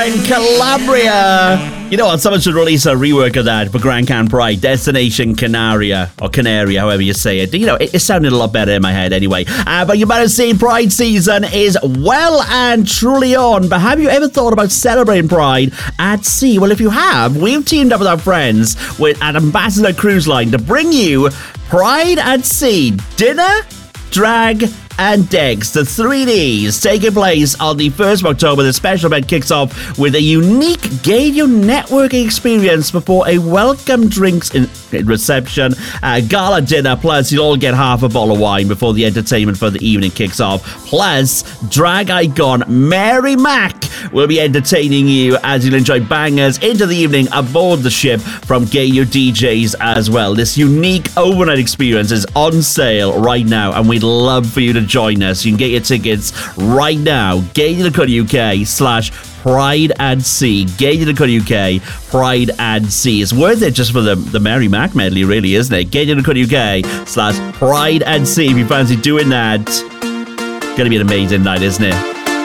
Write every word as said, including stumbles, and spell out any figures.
in Calabria. You know what? Someone should release a rework of that for Grand Can Pride. Destination Canaria, or Canaria, however you say it. You know, it, it sounded a lot better in my head anyway. Uh, but you better see Pride season is well and truly on. But have you ever thought about celebrating Pride at sea? Well, if you have, we've teamed up with our friends with at Ambassador Cruise Line to bring you Pride at Sea dinner, drag, and Degs, the three Ds, taking place on the first of October. The special event kicks off with a unique Gadio networking experience before a welcome drinks in reception, a gala dinner, plus you'll all get half a bottle of wine before the entertainment for the evening kicks off. Plus, drag icon Mary Mac will be entertaining you as you'll enjoy bangers into the evening aboard the ship from Gadio D Js as well. This unique overnight experience is on sale right now, and we'd love for you to join us. You can get your tickets right now. Gadio.co.uk slash Pride and Sea. Gadio.co.uk Pride and Sea. It's worth it just for the, the Mary Mac medley, really, isn't it? Gadio.co.uk slash Pride and Sea. If you fancy doing that, it's going to be an amazing night, isn't it?